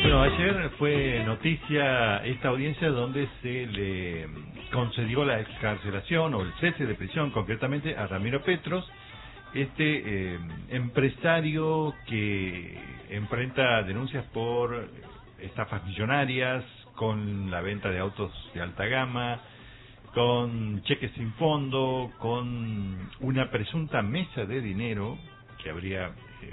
Bueno, ayer fue noticia esta audiencia donde se le concedió la excarcelación o el cese de prisión concretamente a Ramiro Petros, empresario que enfrenta denuncias por estafas millonarias con la venta de autos de alta gama, con cheques sin fondo, con una presunta mesa de dinero que habría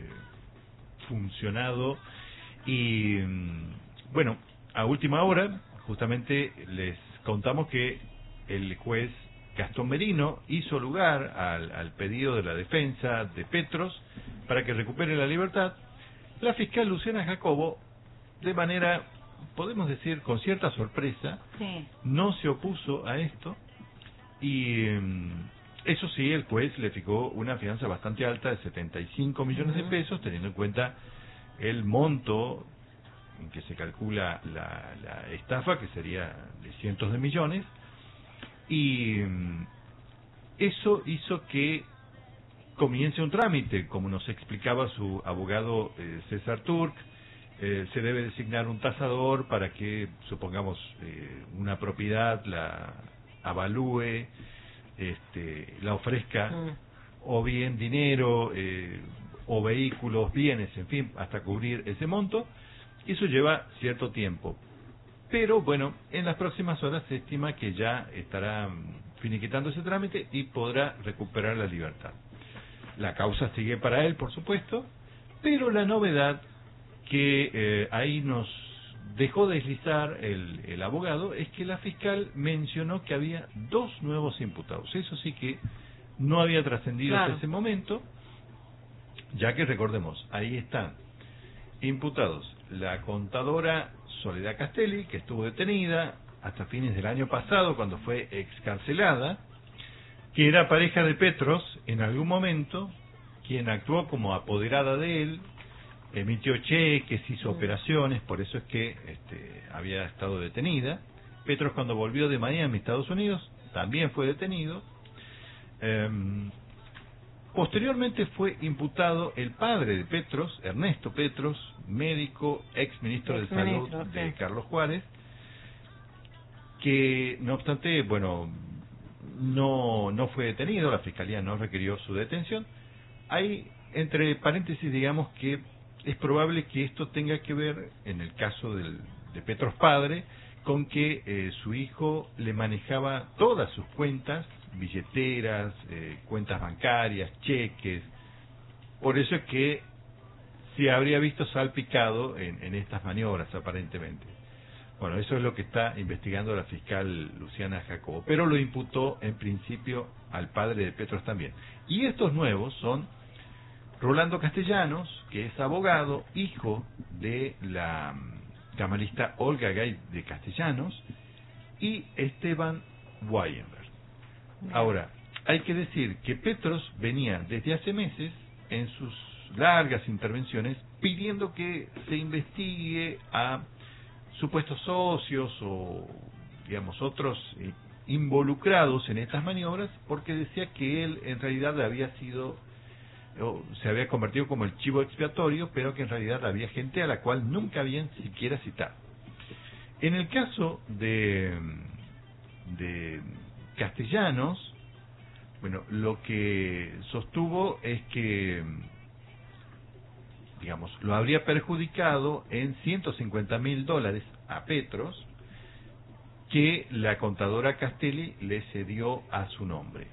funcionado. Y bueno, a última hora justamente les contamos que el juez Gastón Merino hizo lugar al pedido de la defensa de Petros para que recupere la libertad. La fiscal Luciana Jacobo, de manera, podemos decir, con cierta sorpresa, sí, no se opuso a esto y eso sí, el juez le fijó una fianza bastante alta de 75 millones de pesos, teniendo en cuenta el monto en que se calcula la estafa, que sería de cientos de millones, y eso hizo que comience un trámite, como nos explicaba su abogado César Turk. Se debe designar un tasador para que, supongamos, una propiedad la avalúe, la ofrezca, o bien dinero, o vehículos, bienes, en fin, hasta cubrir ese monto. Eso lleva cierto tiempo. Pero bueno, en las próximas horas se estima que ya estará finiquitando ese trámite y podrá recuperar la libertad. La causa sigue para él, por supuesto, pero la novedad que ahí nos dejó deslizar el abogado es que la fiscal mencionó que había dos nuevos imputados. Eso sí que no había trascendido hasta ese momento, ya que recordemos, ahí están imputados la contadora Soledad Castelli, que estuvo detenida hasta fines del año pasado cuando fue excarcelada, que era pareja de Petros en algún momento, quien actuó como apoderada de él, emitió cheques, hizo operaciones, por eso es que había estado detenida. Petros, cuando volvió de Miami, Estados Unidos, también fue detenido. Posteriormente fue imputado el padre de Petros, Ernesto Petros, médico, ex ministro de Salud de Carlos Juárez, que no obstante, bueno, no fue detenido, la fiscalía no requirió su detención. Hay, entre paréntesis, digamos que es probable que esto tenga que ver, en el caso de Petros padre, con que su hijo le manejaba todas sus cuentas, billeteras, cuentas bancarias, cheques. Por eso es que se habría visto salpicado en estas maniobras, aparentemente. Bueno, eso es lo que está investigando la fiscal Luciana Jacobo, pero lo imputó en principio al padre de Petros también. Y estos nuevos son Rolando Castellanos, que es abogado, hijo de la camarista Olga Gay de Castellanos, y Esteban Weinberg. Ahora, hay que decir que Petros venía desde hace meses en sus largas intervenciones pidiendo que se investigue a supuestos socios o, digamos, otros involucrados en estas maniobras, porque decía que él en realidad había sido, o se había convertido como el chivo expiatorio, pero que en realidad había gente a la cual nunca habían siquiera citado. En el caso de Castellanos, bueno, lo que sostuvo es que, digamos, lo habría perjudicado en $150.000 a Petros, que la contadora Castelli le cedió a su nombre.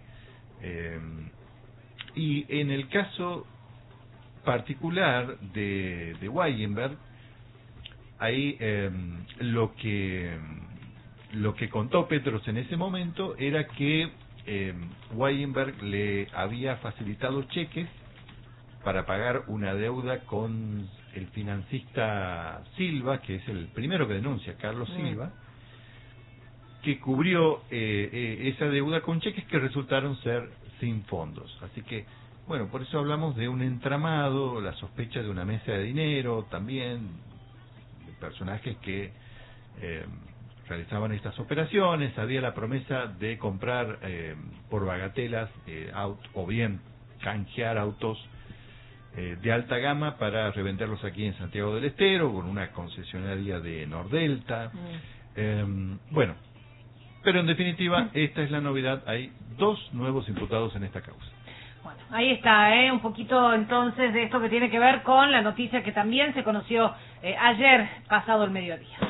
Y en el caso particular de Weinberg, ahí lo que contó Petros en ese momento era que Weinberg le había facilitado cheques para pagar una deuda con el financista Silva, que es el primero que denuncia, Carlos Silva, que cubrió esa deuda con cheques que resultaron ser sin fondos. Así que, bueno, por eso hablamos de un entramado, la sospecha de una mesa de dinero, también de personajes que realizaban estas operaciones. Había la promesa de comprar por bagatelas o bien canjear autos de alta gama para revenderlos aquí en Santiago del Estero, con una concesionaria de Nordelta. Bueno, pero en definitiva, esta es la novedad. Hay 2 nuevos imputados en esta causa. Bueno, ahí está, un poquito entonces de esto que tiene que ver con la noticia que también se conoció ayer, pasado el mediodía.